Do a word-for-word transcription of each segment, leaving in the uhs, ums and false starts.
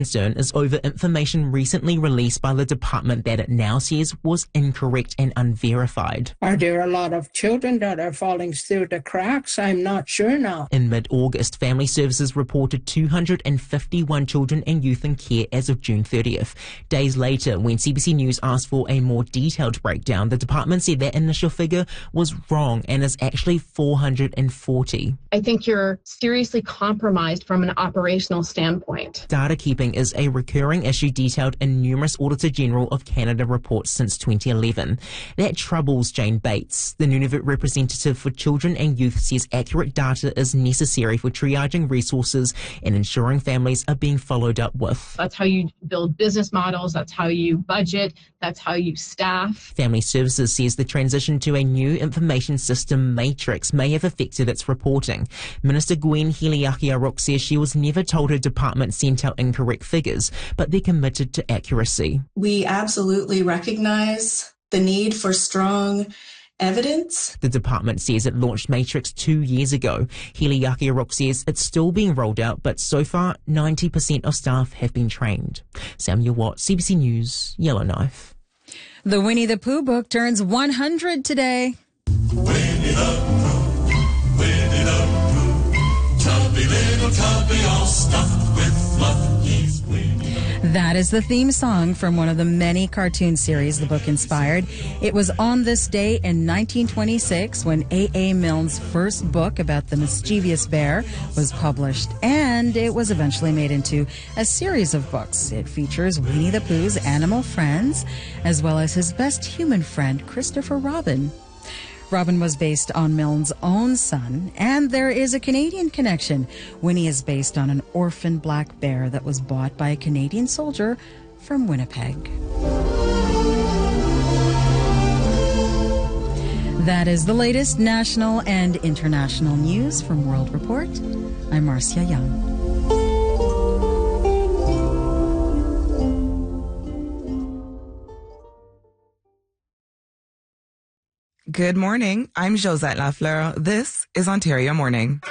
Concern is over information recently released by the department that it now says was incorrect and unverified. Are there a lot of children that are falling through the cracks? I'm not sure now. In mid-August, Family Services reported two hundred fifty-one children and youth in care as of June thirtieth. Days later, when C B C News asked for a more detailed breakdown, the department said that initial figure was wrong and is actually four hundred forty. I think you're seriously compromised from an operational standpoint. Data keeping is a recurring issue detailed in numerous Auditor General of Canada reports since twenty eleven. That troubles Jane Bates. The Nunavut representative for children and youth says accurate data is necessary for triaging resources and ensuring families are being followed up with. That's how you build business models, that's how you budget, that's how you staff. Family Services says the transition to a new information system matrix may have affected its reporting. Minister Gwen Hiliaki-Aruk says she was never told her department sent out incorrect figures, but they're committed to accuracy. We absolutely recognize the need for strong evidence. The department says it launched Matrix two years ago. Hiliaki-Aruk says it's still being rolled out, but so far ninety percent of staff have been trained. Samuel Watt, C B C News, Yellowknife. The Winnie the Pooh book turns one hundred today. Winnie the Pooh, Winnie the Pooh, tubby little tubby all stuffed with fluff, he's Winnie. That is the theme song from one of the many cartoon series the book inspired. It was on this day in nineteen twenty-six when A A Milne's first book about the mischievous bear was published, and it was eventually made into a series of books. It features Winnie the Pooh's animal friends, as well as his best human friend, Christopher Robin. Robin was based on Milne's own son, and there is a Canadian connection. Winnie is based on an orphan black bear that was bought by a Canadian soldier from Winnipeg. That is the latest national and international news from World Report. I'm Marcia Young. Good morning. I'm Josette Lafleur. This is Ontario Morning.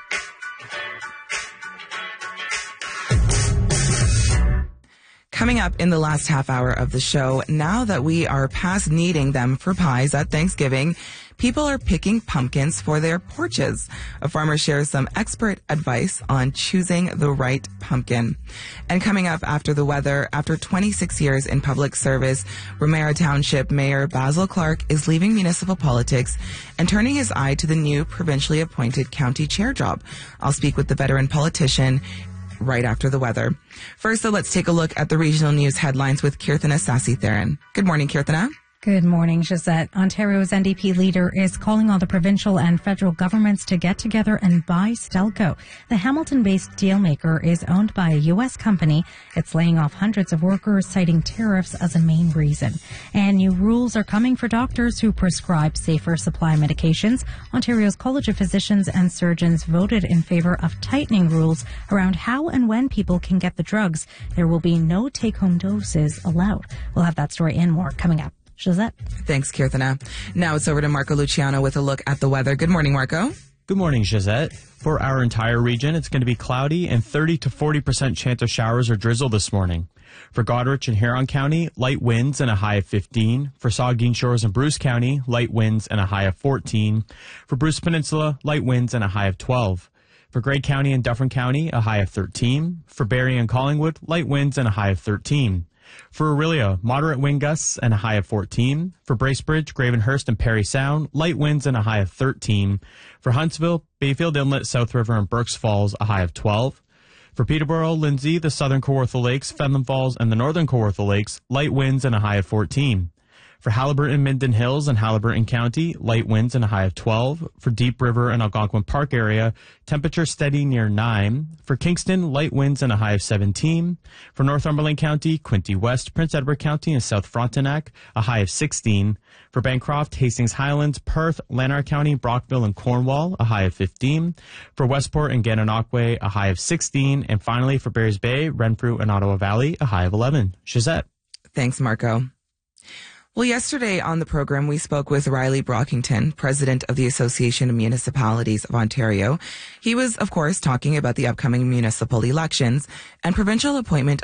Coming up in the last half hour of the show, now that we are past needing them for pies at Thanksgiving, people are picking pumpkins for their porches. A farmer shares some expert advice on choosing the right pumpkin. And coming up after the weather, after twenty-six years in public service, Ramera Township Mayor Basil Clark is leaving municipal politics and turning his eye to the new provincially appointed county chair job. I'll speak with the veteran politician right after the weather. First, though, let's take a look at the regional news headlines with Kirthana Sasi-Theron. Good morning, Kirthana. Good morning, Gisette. Ontario's N D P leader is calling on the provincial and federal governments to get together and buy Stelco. The Hamilton-based steelmaker is owned by a U S company. It's laying off hundreds of workers, citing tariffs as a main reason. And new rules are coming for doctors who prescribe safer supply medications. Ontario's College of Physicians and Surgeons voted in favor of tightening rules around how and when people can get the drugs. There will be no take-home doses allowed. We'll have that story and more coming up. Gisette. Thanks, Kirthana. Now it's over to Marco Luciano with a look at the weather. Good morning, Marco. Good morning, Gisette. For our entire region, it's going to be cloudy and thirty to forty percent chance of showers or drizzle this morning. For Goderich and Huron County, light winds and a high of fifteen. For Saugeen Shores and Bruce County, light winds and a high of fourteen. For Bruce Peninsula, light winds and a high of twelve. For Grey County and Dufferin County, a high of thirteen. For Barrie and Collingwood, light winds and a high of thirteen. For Orillia, moderate wind gusts and a high of fourteen. For Bracebridge, Gravenhurst, and Parry Sound, light winds and a high of thirteen. For Huntsville, Bayfield Inlet, South River, and Burks Falls, a high of twelve. For Peterborough, Lindsay, the southern Kawartha Lakes, Fenland Falls, and the northern Kawartha Lakes, light winds and a high of fourteen. For Haliburton, Minden Hills, and Haliburton County, light winds and a high of twelve. For Deep River and Algonquin Park area, temperature steady near nine. For Kingston, light winds and a high of seventeen. For Northumberland County, Quinte West, Prince Edward County, and South Frontenac, a high of sixteen. For Bancroft, Hastings Highlands, Perth, Lanark County, Brockville, and Cornwall, a high of fifteen. For Westport and Gananoque, a high of sixteen. And finally, for Barry's Bay, Renfrew, and Ottawa Valley, a high of eleven. Gisette. Thanks, Marco. Well, yesterday on the program, we spoke with Riley Brockington, president of the Association of Municipalities of Ontario. He was, of course, talking about the upcoming municipal elections and provincial appointment